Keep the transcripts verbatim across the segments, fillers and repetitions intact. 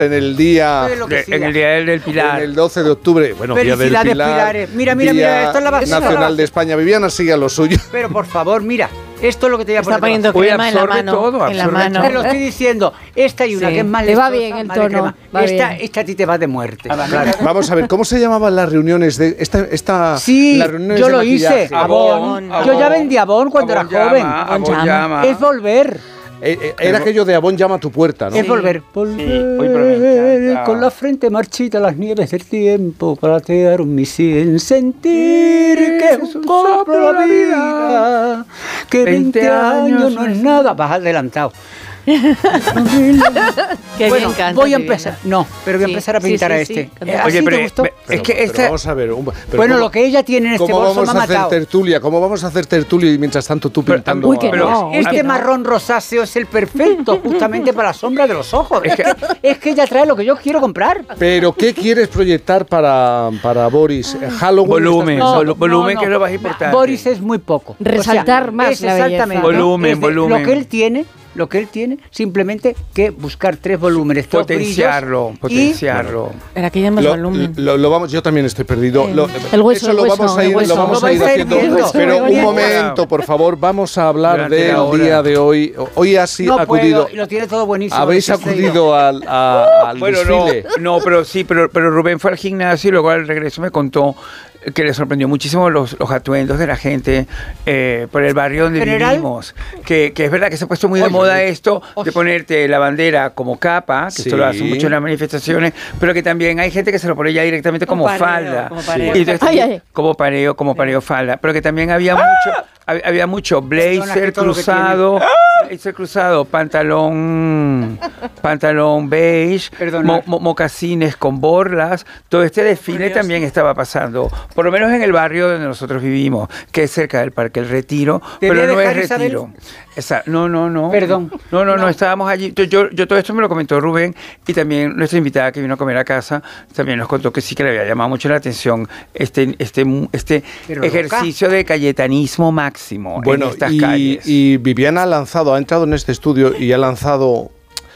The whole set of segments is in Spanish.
en el día de, en el día del, del Pilar, en el doce de octubre, bueno, día del Pilar, Pilares. Mira, mira, día mira, esto es la base nacional de España. Viviana, sigue a lo suyo. Pero por favor, mira, esto es lo que te voy a poner. Está poniendo crema en la mano. Todo, en la mano. Te lo estoy diciendo. Esta y una sí. que es más te va bien el tono. Va esta, bien. esta a ti te va de muerte. Ah, claro. Vamos a ver, ¿cómo se llamaban las reuniones de esta? esta sí, las reuniones yo de lo maquillaje? hice. Abón. Abón. Yo ya vendí Abón cuando Abón era joven. Llama, Abón llama. Es volver. Eh, eh, era aquello de Abón llama a tu puerta, ¿no? Es volver. Volver sí. con la frente marchita las nieves del tiempo para te dar un misil. Sentir que es un soplo la vida, que veinte años no es nada. Vas adelantado. Qué bueno, bien canta, voy a empezar. No, pero voy a empezar sí, a pintar sí, sí, a este. Sí, eh, Oye, pero, gustó? Pero, es que pero esta... vamos a ver. Un, bueno, ¿cómo, lo que ella tiene en este bolso ¿cómo vamos me ha a hacer matado? tertulia? ¿Cómo vamos a hacer tertulia y mientras tanto tú pintando? Uy, que a... no, este que marrón no. rosáceo es el perfecto justamente para la sombra de los ojos. Es que, es que ella trae lo que yo quiero comprar. Pero ¿qué quieres proyectar para, para Boris? Halloween. Volumen, no, no, volumen no, que no. es lo más importante. Boris es muy poco. Resaltar o sea, más es la exactamente belleza. Volumen, es de, volumen. Lo que él tiene. Lo que él tiene, simplemente que buscar tres volúmenes, tres potenciarlo, brillos, potenciarlo. Era que ya más lo, volumen. Lo, lo vamos, yo también estoy perdido. Eh, lo, el hueso, eso el lo hueso, vamos a ir, hueso. lo vamos Lo a ir vais a ir haciendo. viendo. Pero Muy un bien. momento, por favor, vamos a hablar Durante del la hora. día de hoy. Hoy ha no acudido. Puedo, y lo tiene todo buenísimo. Habéis acudido al, a, al bueno, desfile. No, no, pero sí, pero, pero Rubén fue al gimnasio y luego al regreso me contó que le sorprendió muchísimo los, los atuendos de la gente eh, por el barrio donde ¿General? vivimos. Que, que es verdad que se ha puesto muy de oye, moda esto oye. de ponerte la bandera como capa, que sí. esto lo hacen mucho en las manifestaciones, pero que también hay gente que se lo pone ya directamente como, como pareo, falda. Como pareo. Y entonces, ay, ay. Como pareo, como pareo falda. Pero que también había ¡Ah! mucho, había, había mucho blazer cruzado, blazer cruzado, pantalón, pantalón beige, mo, mo, mocasines con borlas. Todo este desfile también estaba pasando. Por lo menos en el barrio donde nosotros vivimos, que es cerca del Parque El Retiro, pero no es Retiro. Esa, no, no, no. Perdón. No, no, no, no estábamos allí. Yo, yo, yo todo esto me lo comentó Rubén y también nuestra invitada que vino a comer a casa también nos contó que sí que le había llamado mucho la atención este, este, este ejercicio loca. de cayetanismo máximo bueno, en estas y, calles. Y Viviana ha lanzado, ha entrado en este estudio y ha lanzado...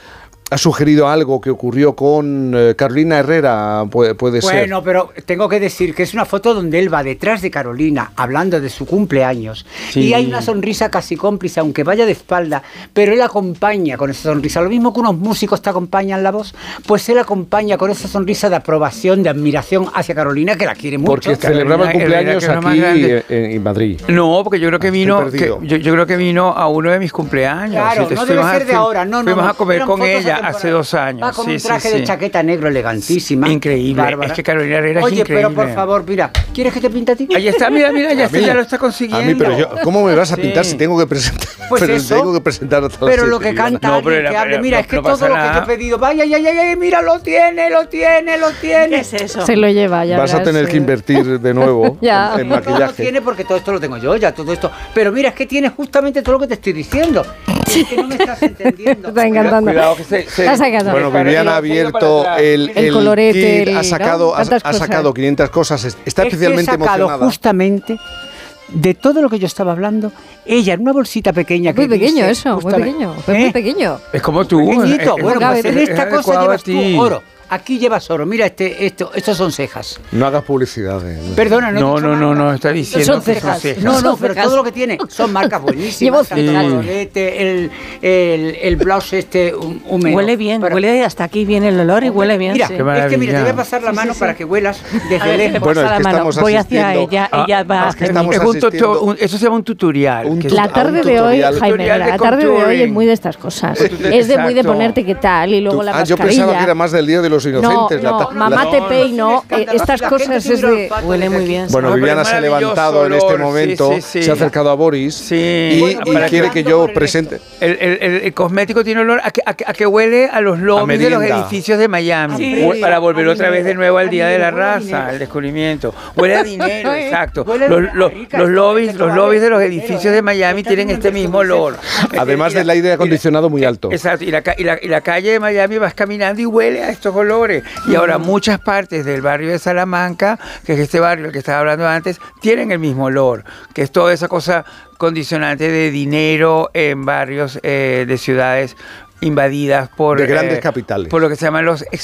Ha sugerido algo que ocurrió con eh, Carolina Herrera, puede, puede bueno, ser. Bueno, pero tengo que decir que es una foto donde él va detrás de Carolina hablando de su cumpleaños. Sí. Y hay una sonrisa casi cómplice, aunque vaya de espalda, pero él acompaña con esa sonrisa. Lo mismo que unos músicos te acompañan la voz, pues él acompaña con esa sonrisa de aprobación, de admiración hacia Carolina, que la quiere mucho. Porque Carolina, celebraba el cumpleaños aquí en, en Madrid. No, porque yo creo que vino que, yo, yo creo que vino a uno de mis cumpleaños. Claro, no debe ser de ahora, no, no. Fuimos no, a comer con ella hace dos años. Va con sí, un traje sí, de sí. chaqueta negro elegantísima. Increíble. Bárbara. Es que Carolina Herrera Oye, es increíble. Oye, pero por favor, mira, ¿quieres que te pinte a ti? Ahí está, mira, mira, ya, está, ya lo está consiguiendo. A mí, pero yo, ¿cómo me vas a pintar sí. si tengo que presentar? Pues pero eso. tengo que presentar a todas Pero las lo que canta, no, alguien pero que la, hable, pero, mira, no, es que no todo lo nada. que te he pedido, vaya, ya, ya, ya, mira, lo tiene, lo tiene, lo tiene. ¿Qué es eso? Se lo lleva, ya Vas verás, a tener sí. que invertir de nuevo ya. en, en maquillaje. No lo tiene porque todo esto lo tengo yo, ya, todo esto. Pero mira, es que tiene justamente todo lo que te estoy diciendo. Es que no me estás entendiendo. Está encantando. Cuidado que se, se Está sacando. Bueno, Viviana ha abierto el, el, el colorete, kit, el, ha sacado, ¿no? ha, ha sacado quinientas cosas, está es especialmente que he sacado emocionada. Justamente de todo lo que yo estaba hablando, ella en una bolsita pequeña que muy pequeño dice, eso, muy pequeño, fue ¿eh? muy pequeño. Es como tú. Pequeñito, es, bueno, cabe, pues en es esta cosa adecuado llevas a ti. tú oro. Aquí llevas oro. Mira, este, esto, estos son cejas. No hagas publicidad. Eh. Perdona, no. No, he dicho no, no, marcas. no, está diciendo Son que cejas. son cejas. No, no, Son pero cejas. todo lo que tiene son marcas buenísimas. Llevo Tanto cejas. el colorete, el, el, el blouse este húmedo. Huele bien, Para- huele hasta aquí bien el olor y huele bien. Mira, sí. Qué es que mira, te voy maravilla. a pasar la Sí, mano sí, para sí. que huelas A desde ver, lejos. te Bueno, pasa es la que mano. estamos Voy hacia asistiendo- ella, Ah, ella va es que hacia mí. estamos Es un tuto- asistiendo- un- eso se llama un tutorial. Un que tu- La es- tarde un de hoy, tutorial. Jaime, Tutorial Vera, de la tarde de hoy contouring. es muy de estas cosas. Exacto. Es de muy de ponerte qué tal y luego Tú- la ah, yo mascarilla. pensaba que era más del Día de los No, Inocentes. no, la ta- mamá la- te No, peino, no, no, eh, estas la gente cosas tiene es un de... olfato Huele desde muy aquí. bien. Bueno, No, pero Viviana es se ha maravilloso levantado en este olor, momento, sí, sí, sí. se ha acercado a Boris Sí. y, Bueno, y para quiere que- que por yo el presente. El, el, el, el cosmético tiene olor a que, a, que- a que huele a los lobbies de los merienda. edificios de Miami. Sí. Hue- Para volver A otra vez de dinero, nuevo al a Día de la dinero, huele a Raza, dinero. al descubrimiento. Huele a dinero, exacto. Huele a Los, dinero, los, rica, los esto, lobbies, esto los vale lobbies de los dinero, edificios ¿eh? de Miami Está tienen haciendo este un mismo olor. Además Y la- del aire acondicionado muy alto. Exacto, y la, ca- y, la, y la calle de Miami vas caminando y huele a estos olores. Y ahora muchas partes del barrio de Salamanca, que es este barrio del que estaba hablando antes, tienen el mismo olor, que es toda esa cosa condicionante de dinero en barrios eh, de ciudades invadidas por... De grandes eh, capitales. Por lo que se llaman los